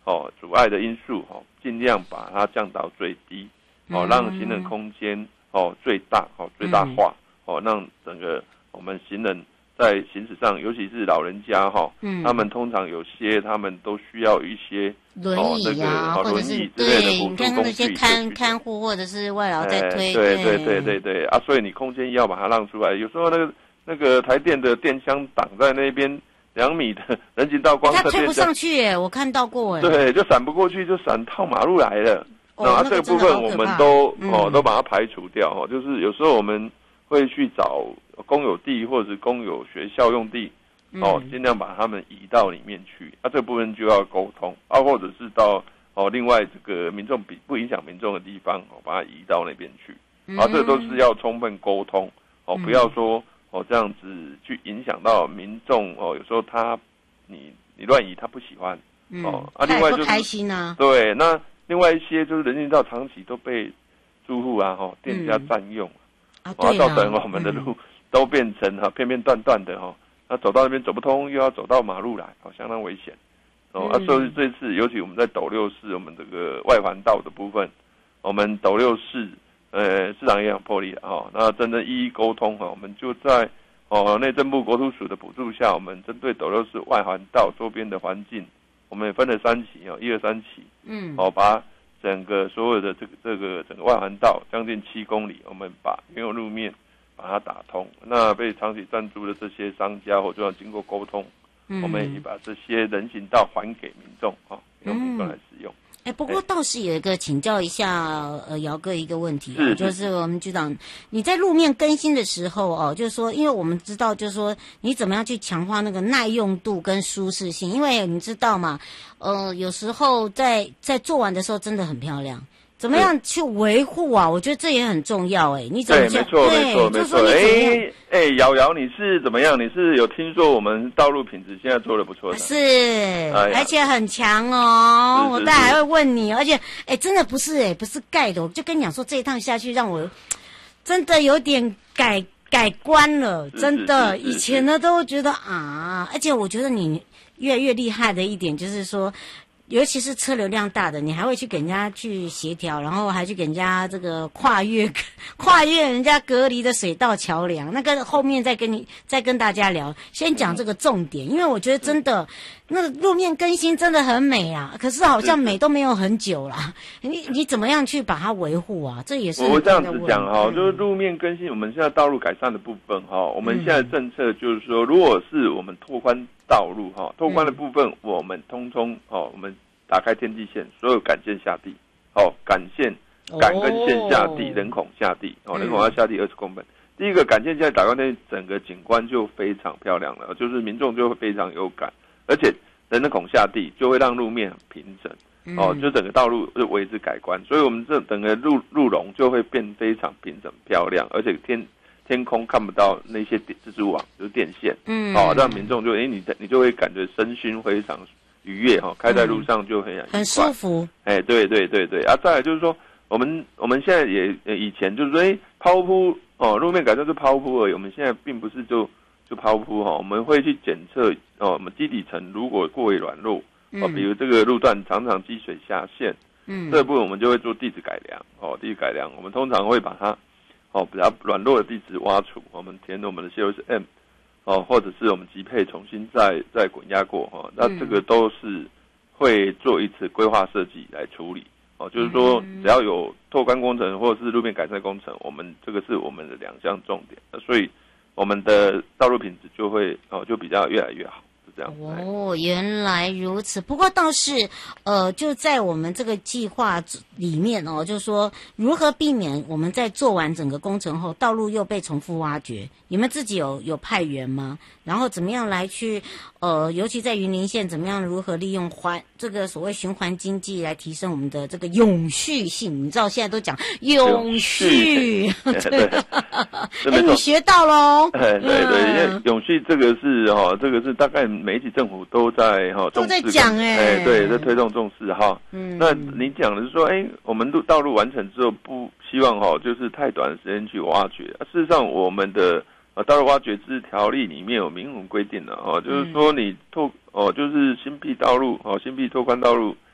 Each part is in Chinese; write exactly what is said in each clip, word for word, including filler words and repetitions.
哦阻碍的因素哦，尽量把它降到最低，哦，让行人空间哦最大哦最大化，哦，让整个我们行人在行驶上，尤其是老人家哈、哦嗯，他们通常有些他们都需要一些轮椅啊， 哦那个、 或者是对， 你看那些看看护或者是外劳在推， 哎、对对对对对啊，所以你空间要把它让出来。有时候那个那个台电的电箱挡在那边两米的人行道光侧、 欸，他推不上去耶，我看到过哎， 对，就闪不过去，就闪套马路来了。 哦、 那、啊、这个部分我们都、 嗯、 哦都把它排除掉哦，就是有时候我们会去找公有地或者是公有学校用地，哦，尽量把他们移到里面去。啊，这个部分就要沟通啊，或者是到哦另外这个民众比不影响民众的地方，哦，把它移到那边去。啊，这都是要充分沟通哦，不要说哦这样子去影响到民众哦，有时候他你你乱移他不喜欢哦，啊，另外就是不开心啊， 对，那另外一些就是人行道长期都被住户啊哈、哦、店家占用。 啊， 啊，造成我们的路、嗯、都变成哈片片段段的哈、哦，那走到那边走不通，又要走到马路来，哦，相当危险。哦，嗯、啊，所以这次尤其我们在斗六市，我们这个外环道的部分，我们斗六市呃市长也很破例了哈、哦，那真的一一沟通哈、哦，我们就在哦内政部国土署的补助下，我们针对斗六市外环道周边的环境，我们也分了三期哦，一二三期，嗯，哦把。整个所有的这个这个整个外环道将近七公里，我们把原有路面把它打通。那被长期赞助的这些商家，或者要经过沟通，嗯、我们也把这些人行道还给民众啊，让民众来使用。 哎、嗯，不过倒是有一个请教一下呃姚哥一个问题、啊，就是我们局长你在路面更新的时候哦，就是说，因为我们知道，就是说你怎么样去强化那个耐用度跟舒适性，因为你知道嘛，呃，有时候在在做完的时候真的很漂亮。怎么样去维护啊？我觉得这也很重要哎、欸。你怎么对？没错，没错，没错。哎哎，瑶瑶，你是怎么样？你是有听说我们道路品质现在做得不错的？ 是，哎、而且很强哦。我待还会问你，而且哎，真的不是哎，不是盖的，我就跟你讲说，这一趟下去让我真的有点改改观了，真的。以前呢都觉得啊，而且我觉得你越来越厉害的一点就是说。尤其是车流量大的，你还会去给人家去协调，然后还去给人家这个跨越跨越人家隔离的水道桥梁，那个后面再跟你再跟大家聊。先讲这个重点，因为我觉得真的那个路面更新真的很美啊，可是好像美都没有很久啦。你你怎么样去把它维护啊？这也是我这样子讲哈、哦，就是路面更新，我们现在道路改善的部分哈、哦，我们现在政策就是说，如果是我们拓宽道路哈，拓宽的部分我们通通哦，我们打开天际线，所有杆线下地，哦，杆线杆跟线下地，人孔下地，哦，人孔要下地二十公分。第一个杆线现在打开那整个景观就非常漂亮了，就是民众就会非常有感，而且人的孔下地就会让路面很平整，哦，就整个道路就为之改观，所以我们这整个路路容就会变非常平整漂亮，而且天。天空看不到那些蜘蛛网，就是电线，嗯，哦，让民众就哎、欸，你你就会感觉身心非常愉悦哈、哦，开在路上就很很舒服， 哎，对对对对，啊，再来就是说，我们我们现在也以前就是说，哎，抛铺哦，路面改造是抛铺而已，我们现在并不是就就抛铺哈、哦，我们会去检测哦，我们基底层如果过于软弱，哦，比如这个路段常常积水下陷，嗯，这部分我们就会做地质改良，哦，地质改良，我们通常会把它。哦，比较软弱的地质挖除，我们填我们的 C O S M， 哦，或者是我们级配重新再再滚压过哈、哦，那这个都是会做一次规划设计来处理哦，就是说只要有拓宽工程或者是路面改善工程，我们这个是我们的两项重点，所以我们的道路品质就会哦就比较越来越好。这样哦，原来如此。不过倒是，呃，就在我们这个计划里面哦，就是说如何避免我们在做完整个工程后，道路又被重复挖掘？你们自己有有派员吗？然后怎么样来去，呃，尤其在云林县，怎么样如何利用环这个所谓循环经济来提升我们的这个永续性？你知道现在都讲永续，对，哎，你学到喽？ 对对对，因为永续这个是哈、哦，这个是大概。每一级政府都在哈、哦、 都在讲哎、 欸，哎对，在推动重视哈。嗯，那你讲的是说，哎、欸，我们路道路完成之后，不希望哈、哦，就是太短的时间去挖掘。事实上，我们的呃道路挖掘之条例里面有明文规定的哦，就是说你拓哦，就是新辟道路哦，新辟拓宽道路，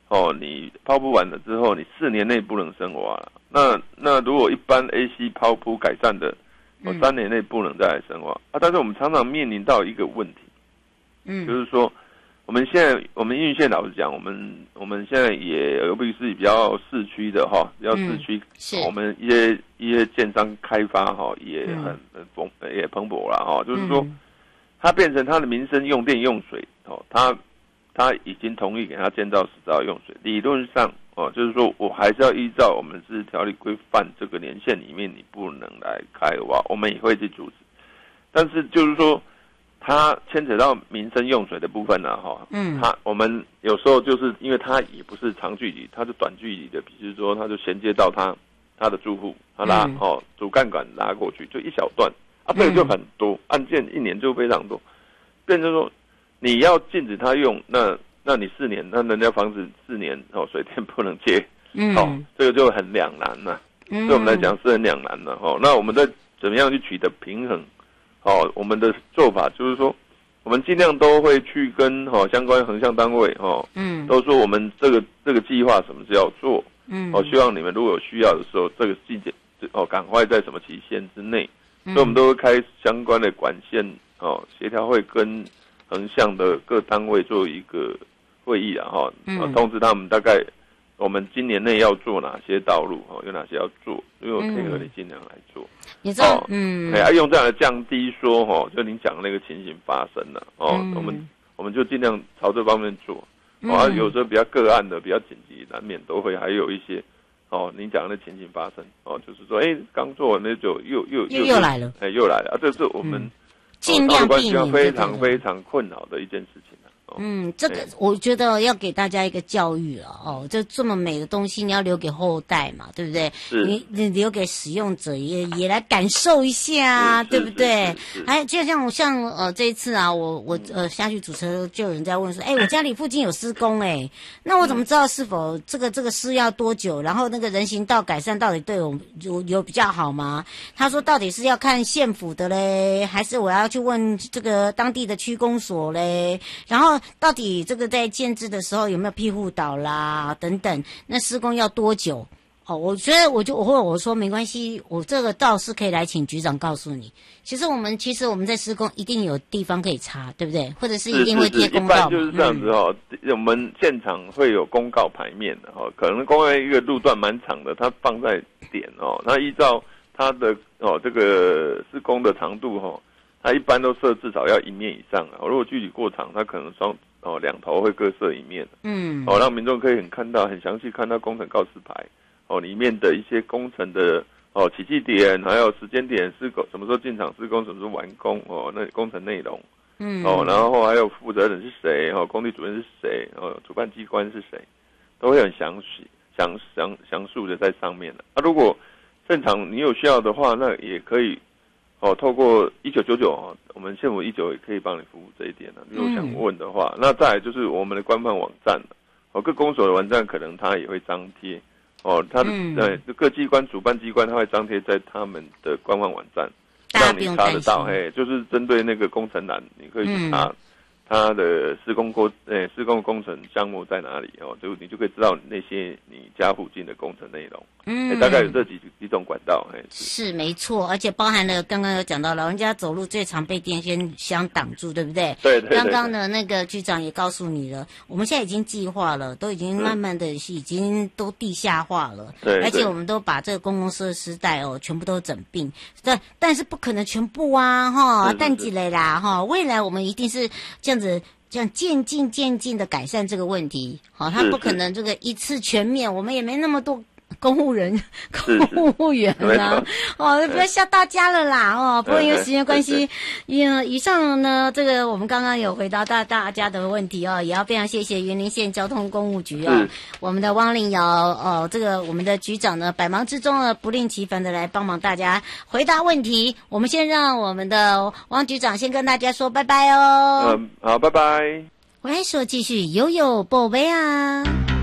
哦，你抛铺完了之后，你四年内不能深挖了。那那如果一般 A C 抛铺改善的，哦，三年内不能再来深挖啊。但是我们常常面临到一个问题，嗯，就是说我们现在我们运线老实讲，我们我们现在也尤其是比较市区的哈，比较市区，嗯，我们一些一些建商开发哈也很很蓬也蓬勃了哈，就是说它变成它的民生用电用水哦，它。他已经同意给他建造十兆用水，理论上哦，就是说我还是要依照我们自治条例规范这个年限里面，你不能来开挖，我们也会去阻止。但是就是说，它牵扯到民生用水的部分呢，哈，嗯，它我们有时候就是因为它也不是长距离，它是短距离的，比如说它就衔接到它它的住户，它拉，嗯，哦主干管拉过去，就一小段啊，这个就很多，案件一年就非常多，变成说。你要禁止他用，那那你四年，那人家房子四年哦，水电不能接，嗯，哦，这个就很两难了，啊。嗯，对我们来讲是很两难的哦。那我们在怎么样去取得平衡？哦，我们的做法就是说，我们尽量都会去跟哦相关横向单位哦，嗯，都说我们这个这个计划什么时候要做，嗯，哦，希望你们如果有需要的时候，这个季节哦赶快在什么期限之内，嗯，所以我们都会开相关的管线哦协调会跟。横向的各单位做一个会议啊，哈，嗯，通知他们大概我们今年内要做哪些道路，哦，有哪些要做，因为我配合你尽量来做。 你知道，嗯， 哎，用这样来降低说，哈，就您讲的那个情形发生了，哦，嗯，我们我们就尽量朝这方面做。哦，啊，有时候比较个案的、比较紧急，难免都会还有一些，哦，您讲的情形发生，哦，就是说，哎，刚做完那就又又又又来了， 哎，又来了，啊，这是我们。嗯尽量避免， 非常非常困扰的一件事情，啊， 嗯，这个我觉得要给大家一个教育了哦，就这么美的东西，你要留给后代嘛，对不对？你你留给使用者也也来感受一下，对不对？还就像像呃这一次啊，我我呃下去主持就有人在问说，哎，我家里附近有施工，哎，那我怎么知道是否这个这个施要多久？然后那个人行道改善到底对我有有比较好吗？他说到底是要看县府的嘞，还是我要去问这个当地的区公所嘞？然后到底这个在建制的时候有没有庇护岛啦等等？那施工要多久？哦，我觉得我就我或我说没关系，我这个倒是可以来请局长告诉你。其实我们其实我们在施工一定有地方可以查，对不对？或者是一定会贴公告。 一般就是这样子哦，嗯，我们现场会有公告牌面的哈，可能公告一个路段蛮长的，它放在点哦，它依照它的哦这个施工的长度哈。它一般都设至少要一面以上啊，如果距离过长，它可能双哦两头会各设一面，嗯，哦让民众可以很看到很详细看到工程告示牌，哦里面的一些工程的哦起讫点，还有时间点施工什么时候进场施工，什么时候完工，哦那工程内容，嗯，哦然后还有负责人是谁，哦工地主任是谁，哦主办机关是谁，都会很详细详详详述的在上面的。啊如果现场你有需要的话，那也可以。哦，透过一九九九哦，我们县府一九也可以帮你服务这一点的。如果想问的话，嗯，那再来就是我们的官方网站哦，各公所的网站可能它也会张贴哦，它的对，嗯，各机关主办机关它会张贴在他们的官方网站，让你查得到。嘿，就是针对那个工程栏，你可以去查。嗯它的施工工诶，施工工程项目在哪里哦？就你就可以知道那些你家附近的工程内容。嗯，大概有这几几种管道。哎， 是, 是没错，而且包含了刚刚有讲到，老人家走路最常被电线箱挡住，对不对？ 对 对, 对。 刚刚的那个局长也告诉你了，我们现在已经计划了，都已经慢慢的已经都地下化了。对。而且我们都把这个公共设施带哦，全部都整并。但但是不可能全部啊，哈，淡季嘞啦，哈，未来我们一定是这样。这样渐进渐进的改善这个问题，好，他不可能这个一次全面，我们也没那么多公务人、公务员啊，哦，不要吓大家了啦，哦，不过因为时间关系，嗯，以上呢，这个我们刚刚有回答到大家的问题哦，也要非常谢谢云林县交通公务局哦，我们的汪令尧哦，这个我们的局长呢，百忙之中呢，不吝其烦的来帮忙大家回答问题。我们先让我们的汪局长先跟大家说拜拜哦。 嗯，好，拜拜。 回来说继续悠悠宝贝啊。